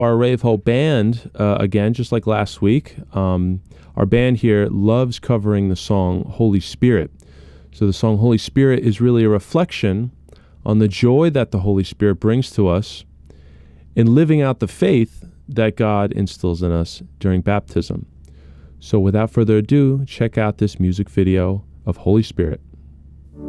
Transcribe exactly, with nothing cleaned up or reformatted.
Our Ray of Hope band, uh, again, just like last week, um, our band here loves covering the song Holy Spirit. So the song Holy Spirit is really a reflection on the joy that the Holy Spirit brings to us in living out the faith that God instills in us during baptism. So without further ado, check out this music video of Holy Spirit.